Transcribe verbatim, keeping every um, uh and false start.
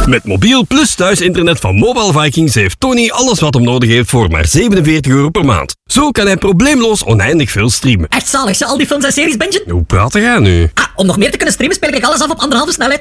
Met mobiel plus thuisinternet van Mobile Vikings heeft Tony alles wat hem nodig heeft voor maar zevenenveertig euro per maand. Zo kan hij probleemloos oneindig veel streamen. Echt zalig, ze al die films en series bingen? Hoe praat jij nu? Ah, om nog meer te kunnen streamen speel ik alles af op anderhalve snelheid.